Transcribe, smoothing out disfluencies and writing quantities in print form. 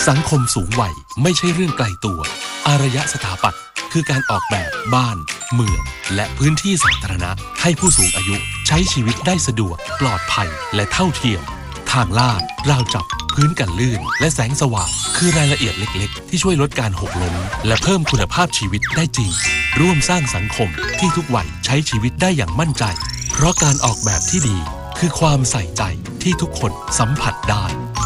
สังคมสูงวัยไม่ใช่เรื่องไกลตัวอารยสถาปัตย์คือการออกแบบบ้านเมืองและพื้นที่สาธารณะให้ผู้สูงอายุใช้ชีวิตได้สะดวกปลอดภัยและเท่าเทียมทางลาดราวจับพื้นกันลื่นและแสงสว่างคือรายละเอียดเล็กๆที่ช่วยลดการหกล้มและเพิ่มคุณภาพชีวิตได้จริงร่วมสร้างสังคมที่ทุกวัยใช้ชีวิตได้อย่างมั่นใจเพราะการออกแบบที่ดีคือความใส่ใจที่ทุกคนสัมผัสได้